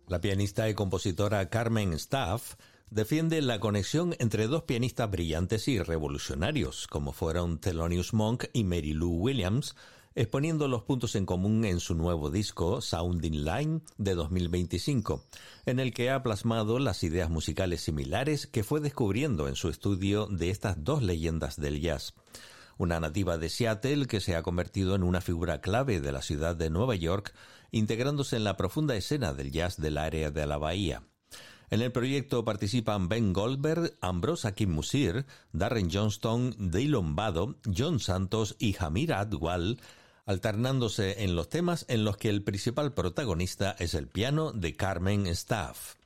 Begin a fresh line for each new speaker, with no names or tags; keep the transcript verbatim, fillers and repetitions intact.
La pianista y compositora Carmen Staff defiende la conexión entre dos pianistas brillantes y revolucionarios, como fueron Thelonious Monk y Mary Lou Williams, exponiendo los puntos en común en su nuevo disco Sounding Line de dos mil veinticinco, en el que ha plasmado las ideas musicales similares que fue descubriendo en su estudio de estas dos leyendas del jazz. Una nativa de Seattle que se ha convertido en una figura clave de la ciudad de Nueva York, integrándose en la profunda escena del jazz del área de la Bahía. En el proyecto participan Ben Goldberg, Ambrose Akin Musir, Darren Johnston, Dylan Vado, John Santos y Hamir Adwal, alternándose en los temas en los que el principal protagonista es el piano de Carmen Staff.